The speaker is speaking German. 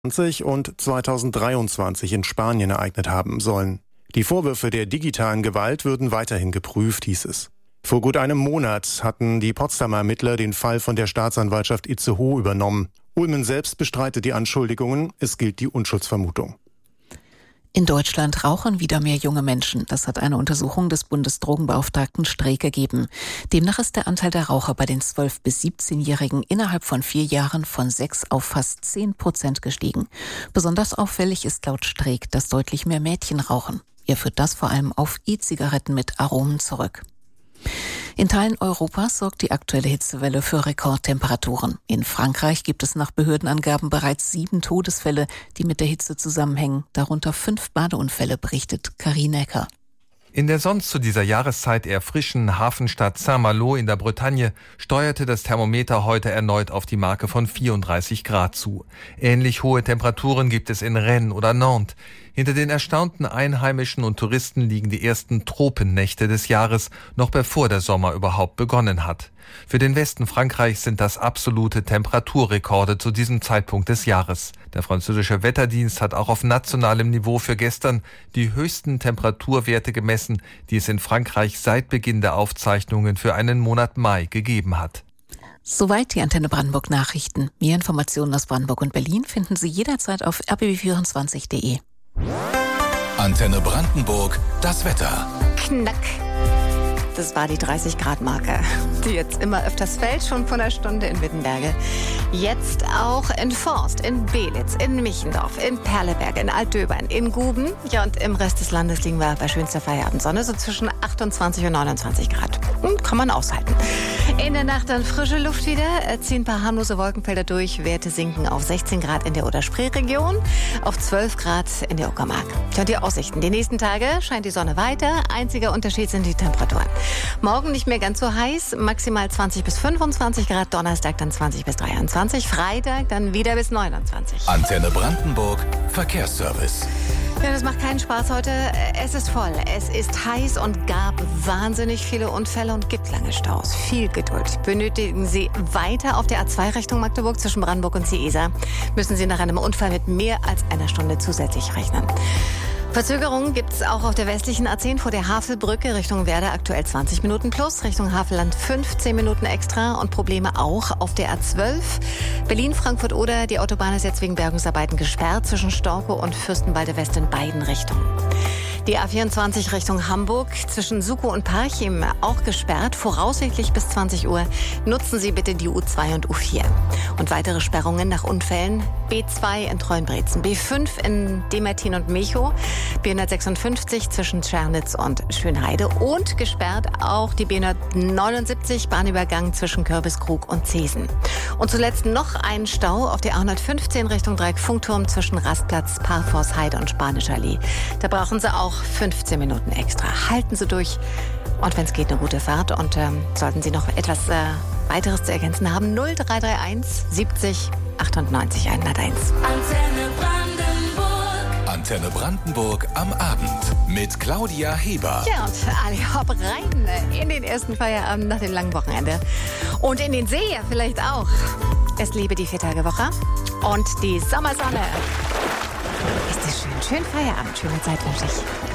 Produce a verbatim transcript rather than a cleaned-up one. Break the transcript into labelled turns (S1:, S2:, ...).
S1: und zweitausenddreiundzwanzig in Spanien ereignet haben sollen. Die Vorwürfe der digitalen Gewalt würden weiterhin geprüft, hieß es. Vor gut einem Monat hatten die Potsdamer Ermittler den Fall von der Staatsanwaltschaft Itzehoe übernommen. Ulmen selbst bestreitet die Anschuldigungen, es gilt die Unschuldsvermutung.
S2: In Deutschland rauchen wieder mehr junge Menschen. Das hat eine Untersuchung des Bundesdrogenbeauftragten Streeck ergeben. Demnach ist der Anteil der Raucher bei den zwölf- bis siebzehnjährigen innerhalb von vier Jahren von sechs auf fast zehn Prozent gestiegen. Besonders auffällig ist laut Streeck, dass deutlich mehr Mädchen rauchen. Er führt das vor allem auf E-Zigaretten mit Aromen zurück. In Teilen Europas sorgt die aktuelle Hitzewelle für Rekordtemperaturen. In Frankreich gibt es nach Behördenangaben bereits sieben Todesfälle, die mit der Hitze zusammenhängen, darunter fünf Badeunfälle, berichtet Carine Ecker.
S3: In der sonst zu dieser Jahreszeit eher frischen Hafenstadt Saint-Malo in der Bretagne steuerte das Thermometer heute erneut auf die Marke von vierunddreißig Grad zu. Ähnlich hohe Temperaturen gibt es in Rennes oder Nantes. Hinter den erstaunten Einheimischen und Touristen liegen die ersten Tropennächte des Jahres, noch bevor der Sommer überhaupt begonnen hat. Für den Westen Frankreichs sind das absolute Temperaturrekorde zu diesem Zeitpunkt des Jahres. Der französische Wetterdienst hat auch auf nationalem Niveau für gestern die höchsten Temperaturwerte gemessen, die es in Frankreich seit Beginn der Aufzeichnungen für einen Monat Mai gegeben hat.
S2: Soweit die Antenne Brandenburg Nachrichten. Mehr Informationen aus Brandenburg und Berlin finden Sie jederzeit auf r b b vierundzwanzig punkt de.
S4: Antenne Brandenburg, das Wetter.
S5: Knack. Das war die dreißig Grad Marke, die jetzt immer öfters fällt, schon vor einer Stunde in Wittenberge. Jetzt auch in Forst, in Belitz, in Michendorf, in Perleberg, in Altdöbern, in Guben. Ja, und im Rest des Landes liegen wir bei schönster Feierabendsonne, so zwischen achtundzwanzig und neunundzwanzig Grad. Und kann man aushalten. In der Nacht dann frische Luft wieder, ziehen ein paar harmlose Wolkenfelder durch. Werte sinken auf sechzehn Grad in der Oder-Spree-Region, auf zwölf Grad in der Uckermark. Tja, und die Aussichten. Die nächsten Tage scheint die Sonne weiter. Einziger Unterschied sind die Temperaturen. Morgen nicht mehr ganz so heiß, maximal zwanzig bis fünfundzwanzig Grad, Donnerstag dann zwanzig bis dreiundzwanzig, Freitag dann wieder bis neunundzwanzig.
S4: Antenne Brandenburg, Verkehrsservice.
S5: Ja, das macht keinen Spaß heute. Es ist voll, es ist heiß und gab wahnsinnig viele Unfälle und gibt lange Staus. Viel Geduld. Benötigen Sie weiter auf der A zwei Richtung Magdeburg zwischen Brandenburg und Ciesa, müssen Sie nach einem Unfall mit mehr als einer Stunde zusätzlich rechnen. Verzögerungen gibt es auch auf der westlichen A zehn vor der Havelbrücke Richtung Werder, aktuell zwanzig Minuten plus, Richtung Havelland fünfzehn Minuten extra und Probleme auch auf der A zwölf. Berlin-Frankfurt-Oder, die Autobahn ist jetzt wegen Bergungsarbeiten gesperrt zwischen Storkow und Fürstenwalde West in beiden Richtungen. Die A vierundzwanzig Richtung Hamburg zwischen Sukow und Parchim auch gesperrt, voraussichtlich bis zwanzig Uhr. Nutzen Sie bitte die U zwei und U vier. Und weitere Sperrungen nach Unfällen: B zwei in Treuenbrezen, B fünf in Demertin und Mechow, B hundertsechsundfünfzig zwischen Tschernitz und Schönheide und gesperrt auch die B hundertneunundsiebzig Bahnübergang zwischen Kürbiskrug und Zesen. Und zuletzt noch ein Stau auf der A hundertfünfzehn Richtung Dreieck-Funkturm zwischen Rastplatz, Parforce-Heide und Spanischer Allee. Da brauchen Sie auch fünfzehn Minuten extra. Halten Sie durch und wenn es geht, eine gute Fahrt. Und ähm, sollten Sie noch etwas äh, weiteres zu ergänzen haben, null drei drei eins siebzig achtundneunzig hunderteins.
S4: Antenne Brandenburg. Antenne Brandenburg am Abend mit Claudia Heber.
S5: Ja, und Ali hopp rein in den ersten Feierabend nach dem langen Wochenende. Und in den See vielleicht auch. Es liebe die Viertagewoche und die Sommersonne. Ist das schön. Schönen Feierabend, schöne Zeit wünsche ich.